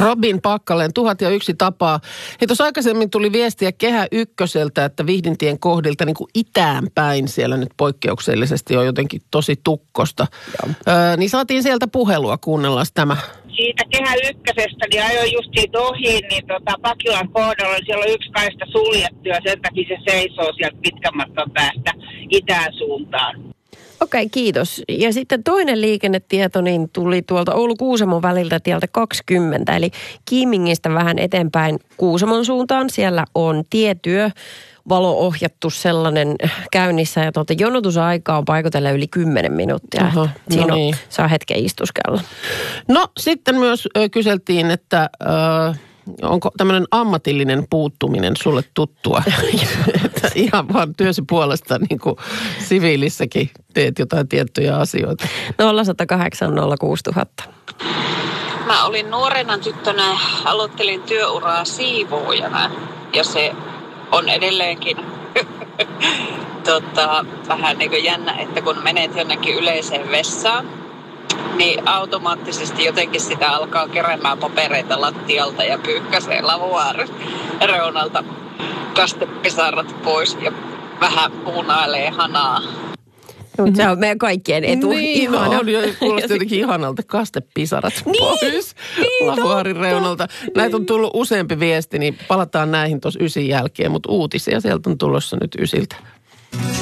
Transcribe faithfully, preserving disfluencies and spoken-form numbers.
Robin Pakkaleen, tuhat ja yksi tapaa. Hei, tuossa aikaisemmin tuli viestiä Kehä Ykköseltä, että Vihdintien kohdilta niin kuin itään päin siellä nyt poikkeuksellisesti on jotenkin tosi tukkosta. Öö, niin saatiin sieltä puhelua, kuunnellaan tämä. Siitä Kehä Ykkösestä, niin ajoin just siitä ohi, niin tota, Pakilan kohdalla siellä on yksi kaista suljettu ja sen takia se seisoo sieltä pitkän matkan päästä itään suuntaan. Okei, kiitos. Ja sitten toinen liikennetieto niin tuli tuolta Oulu-Kuusamon väliltä tieltä kaksikymmentä, eli Kiimingistä vähän eteenpäin Kuusamon suuntaan. Siellä on tietyö, valo-ohjattu sellainen käynnissä ja tuota, jonotusaika on paikotellen yli kymmenen minuuttia. Aha, siinä no niin. on, saa hetken istuskella. No sitten myös ö, kyseltiin, että ö, onko tämmöinen ammatillinen puuttuminen sulle tuttua? Että ihan vaan työsi puolesta niin kuin siviilissäkin teet jotain tiettyjä asioita. nolla yksi nolla kahdeksan nolla kuusi nolla nolla nolla. Mä olin nuorena tyttönä, aloittelin työuraa siivoojana ja se on edelleenkin tota, vähän niin kuin jännä, että kun menet jonnekin yleiseen vessaan, niin automaattisesti jotenkin sitä alkaa keräämään papereita lattialta ja pyyhkäisee lavuaarin reunalta kastepisarat pois ja vähän puunailee hanaa. Mutta se on meidän kaikkien etu. Niin, ihana. On jo kuulosti jotenkin ihanalta kastepisarat niin, pois niin, lavuaarin reunalta. Näitä on tullut useampi viesti, niin palataan näihin tuossa ysin jälkeen, mutta uutisia sieltä on tulossa nyt ysiltä.